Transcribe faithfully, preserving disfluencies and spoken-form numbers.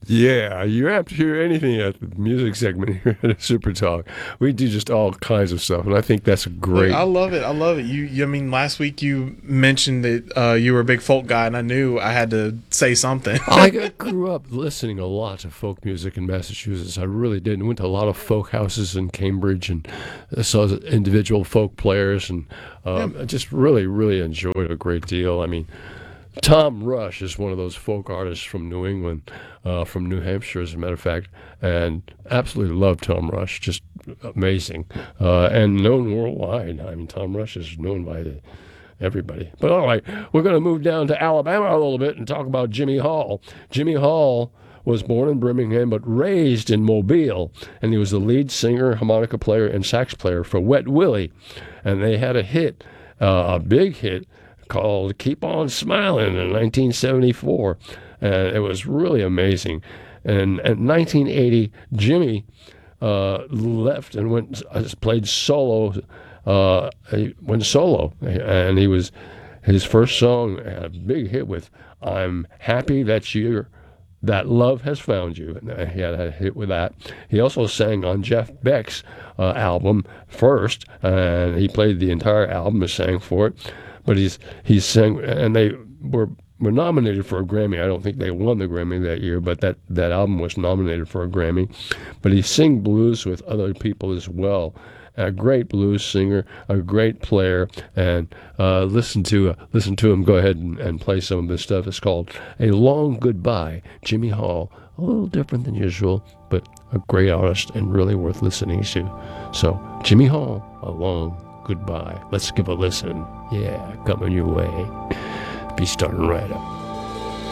Yeah, you're apt to hear anything at the music segment here at Super Talk. We do just all kinds of stuff, and I think that's a Look, great. I love it. I love it. You, you I mean, last week you mentioned that uh, you were a big folk guy, and I knew I had to say something. I grew up listening a lot to folk music in Massachusetts. I really did. I went to a lot of folk houses in Cambridge and saw individual folk players, and Yeah. um, I just really, really enjoyed it a great deal. I mean, Tom Rush is one of those folk artists from New England, uh, from New Hampshire, as a matter of fact, and absolutely love Tom Rush. Just amazing, uh, and known worldwide. I mean, Tom Rush is known by the, everybody. But all right, we're going to move down to Alabama a little bit and talk about Jimmy Hall. Jimmy Hall was born in Birmingham but raised in Mobile, and he was the lead singer, harmonica player, and sax player for Wet Willie, and they had a hit, uh, a big hit, called Keep On Smiling in nineteen seventy-four, and it was really amazing. And in nineteen eighty, Jimmy uh, left and went uh, played solo. Uh, he went solo, and he was his first song had a big hit with "I'm Happy That You're That Love Has Found You." And he had a hit with that. He also sang on Jeff Beck's uh, album first, and he played the entire album and sang for it. But he's he's sang, and they were were nominated for a Grammy. I don't think they won the Grammy that year, but that, that album was nominated for a Grammy. But he sang blues with other people as well. A great blues singer, a great player, and uh, listen to uh, listen to him. Go ahead and, and play some of his stuff. It's called "A Long Goodbye." Jimmy Hall, a little different than usual, but a great artist and really worth listening to. So Jimmy Hall, "A Long Goodbye." Let's give a listen. Yeah, coming your way. Be starting right up.